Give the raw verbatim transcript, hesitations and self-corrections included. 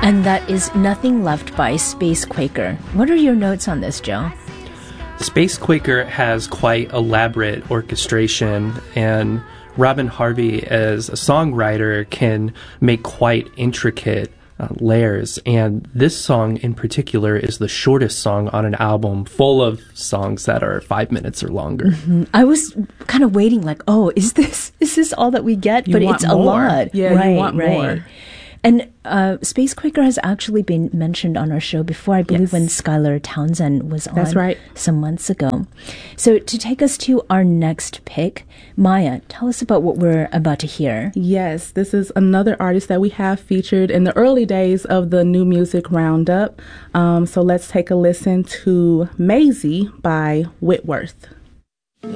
And that is Nothing Left by Space Quaker. What are your notes on this, Joe? Space Quaker has quite elaborate orchestration, and Robin Harvey, as a songwriter, can make quite intricate uh, layers. And this song in particular is the shortest song on an album full of songs that are five minutes or longer. Mm-hmm. I was kind of waiting like, oh, is this is this all that we get? You but want it's more. a lot. Yeah, right, you want right. more. And uh, Space Quaker has actually been mentioned on our show before, I believe, Yes. when Skylar Townsend was on That's right. some months ago. So to take us to our next pick, Maya, tell us about what we're about to hear. Yes, this is another artist that we have featured in the early days of the New Music Roundup. Um, so let's take a listen to Maisie by Whitworth.